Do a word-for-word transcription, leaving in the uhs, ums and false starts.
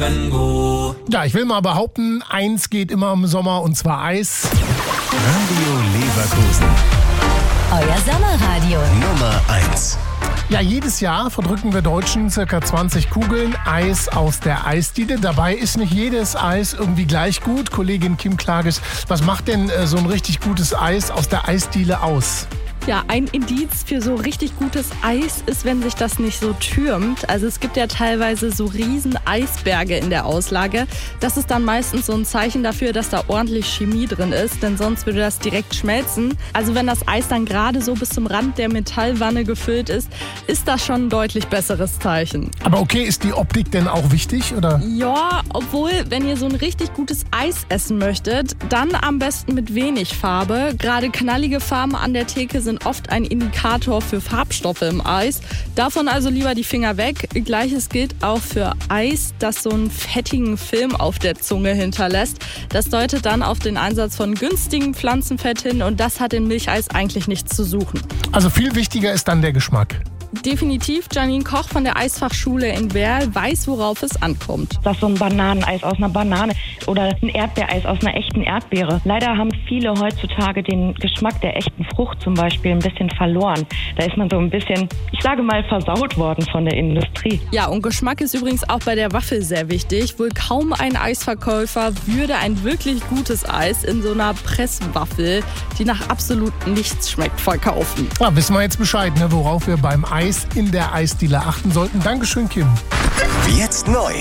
Ja, ich will mal behaupten, eins geht immer im Sommer und zwar Eis. Radio Leverkusen. Euer Sommerradio. Nummer eins. Ja, jedes Jahr verdrücken wir Deutschen circa zwanzig Kugeln Eis aus der Eisdiele. Dabei ist nicht jedes Eis irgendwie gleich gut. Kollegin Kim Klages, was macht denn äh, so ein richtig gutes Eis aus der Eisdiele aus? Ja, ein Indiz für so richtig gutes Eis ist, wenn sich das nicht so türmt. Also es gibt ja teilweise so riesen Eisberge in der Auslage. Das ist dann meistens so ein Zeichen dafür, dass da ordentlich Chemie drin ist, denn sonst würde das direkt schmelzen. Also wenn das Eis dann gerade so bis zum Rand der Metallwanne gefüllt ist, ist das schon ein deutlich besseres Zeichen. Aber okay, ist die Optik denn auch wichtig, oder? Ja, obwohl, wenn ihr so ein richtig gutes Eis essen möchtet, dann am besten mit wenig Farbe. Gerade knallige Farben an der Theke sind oft ein Indikator für Farbstoffe im Eis. Davon also lieber die Finger weg. Gleiches gilt auch für Eis, das so einen fettigen Film auf der Zunge hinterlässt. Das deutet dann auf den Einsatz von günstigem Pflanzenfett hin und das hat in Milcheis eigentlich nichts zu suchen. Also viel wichtiger ist dann der Geschmack. Definitiv, Janine Koch von der Eisfachschule in Werl weiß, worauf es ankommt. Das ist so ein Bananeneis aus einer Banane oder ein Erdbeereis aus einer echten Erdbeere. Leider haben viele heutzutage den Geschmack der echten Frucht zum Beispiel ein bisschen verloren. Da ist man so ein bisschen, ich sage mal, versaut worden von der Industrie. Ja, und Geschmack ist übrigens auch bei der Waffel sehr wichtig. Wohl kaum ein Eisverkäufer würde ein wirklich gutes Eis in so einer Presswaffel, die nach absolut nichts schmeckt, verkaufen. Ja, wissen wir jetzt Bescheid, ne, worauf wir beim Eis in der Eisdiele achten sollten. Dankeschön, Kim. Jetzt neu.